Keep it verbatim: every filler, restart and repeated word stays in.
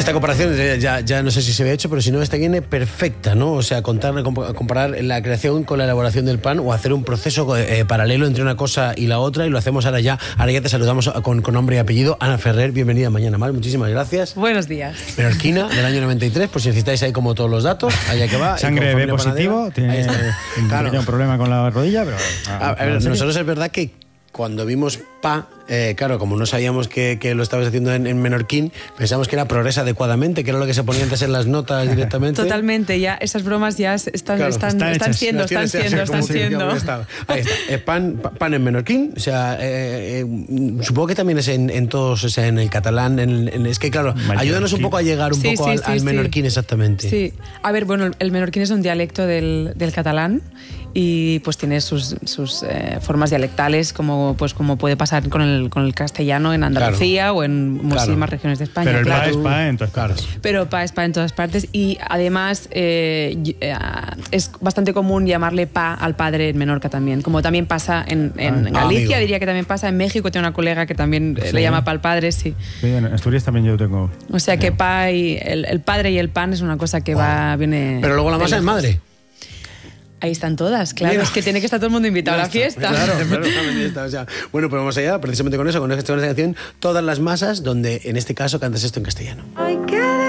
Esta comparación ya, ya no sé si se había hecho, pero si no, esta viene perfecta, ¿no? O sea, contar, comparar la creación con la elaboración del pan o hacer un proceso eh, paralelo entre una cosa y la otra, y lo hacemos ahora ya. Ahora ya te saludamos con, con nombre y apellido. Ana Ferrer, bienvenida Mañana Mal, muchísimas gracias. Buenos días. Menorquina, del año noventa y tres, por si necesitáis ahí como todos los datos, allá que va. Sangre B positivo, tiene un claro. pequeño problema con la rodilla, pero... A, a ver, nosotros es verdad que cuando vimos Pa, eh, claro, como no sabíamos que, que lo estabas haciendo en, en menorquín, pensamos que era Progresa adecuadamente, que era lo que se ponía antes en las notas directamente. Totalmente, ya esas bromas ya están, claro, están, están, están hechas, siendo, están siendo, están siendo. Ahí está, eh, pan, pan en menorquín, o sea, eh, eh, supongo que también es en, en todos, o sea, en el catalán, en, en, es que claro, Mallorquín. Ayúdanos un poco a llegar un sí, poco sí, al, sí, al menorquín sí. exactamente. Sí, a ver, bueno, el menorquín es un dialecto del, del catalán y pues tiene sus, sus eh, formas dialectales, como, pues, como puede pasar con el, con el castellano en Andalucía claro. o en muchísimas claro. regiones de España. Pero el claro. pa es pa en todas partes. Pero pa es pa en todas partes y además eh, es bastante común llamarle pa al padre en Menorca también, como también pasa en, en ah, Galicia, amigo. diría que también pasa, en México tengo una colega que también ¿Sí? le llama pa al padre, sí. Sí, en Asturias también yo tengo. O sea que pa y el, el padre y el pan es una cosa que wow. va, viene... Pero luego la masa es madre. Ahí están todas, claro, Mira. es que tiene que estar todo el mundo invitado a la fiesta. Claro, claro, claro o sea, bueno, pues vamos allá, precisamente con eso, con esta canción, Todas las masas, donde en este caso cantas esto en castellano.